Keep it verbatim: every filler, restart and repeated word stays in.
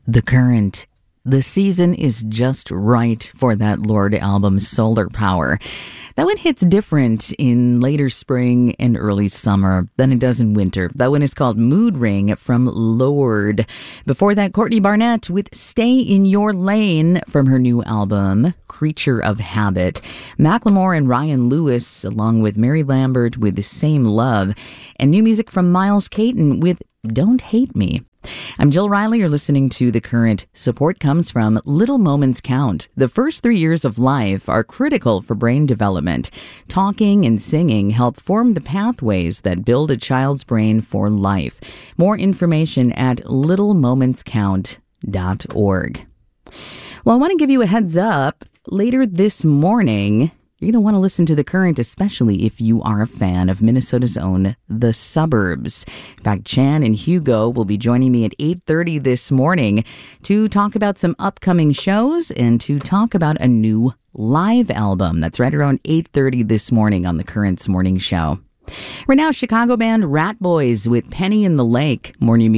The Current. The season is just right for that Lorde album, Solar Power. That one hits different in later spring and early summer than it does in winter. That one is called Mood Ring from Lorde. Before that, Courtney Barnett with Stay in Your Lane from her new album, Creature of Habit. Macklemore and Ryan Lewis, along with Mary Lambert with The Same Love. And new music from Miles Caton with Don't Hate Me. I'm Jill Riley. You're listening to The Current. Support comes from Little Moments Count. The first three years of life are critical for brain development. Talking and singing help form the pathways that build a child's brain for life. More information at little moments count dot org. Well, I want to give you a heads up. Later this morning, you're going to want to listen to The Current, especially if you are a fan of Minnesota's own The Suburbs. In fact, Chan and Hugo will be joining me at eight thirty this morning to talk about some upcoming shows and to talk about a new live album. That's right around eight thirty this morning on The Current's morning show. Right now, Chicago band Rat Boys with Penny in the Lake. More new music.